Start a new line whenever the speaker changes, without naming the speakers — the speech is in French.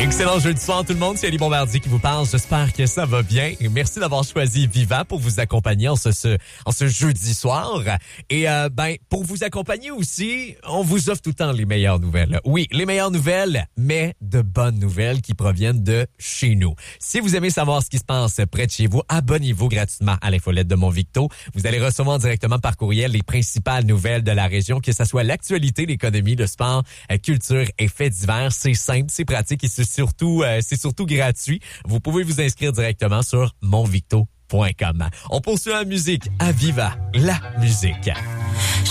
Excellent jeudi soir tout le monde, c'est Ali Bombardier qui vous parle. J'espère que ça va bien. Et merci d'avoir choisi Viva pour vous accompagner en ce jeudi soir. Et pour vous accompagner aussi, on vous offre tout le temps les meilleures nouvelles. Oui, les meilleures nouvelles, mais de bonnes nouvelles qui proviennent de chez nous. Si vous aimez savoir ce qui se passe près de chez vous, abonnez-vous gratuitement à l'infolette de Mon Victo. Vous allez recevoir directement par courriel les principales nouvelles de la région, que ce soit l'actualité, l'économie, le sport, culture et faits divers. C'est simple, c'est pratique et c'est surtout gratuit. Vous pouvez vous inscrire directement sur monvicto.com. On poursuit la musique à Viva, la musique.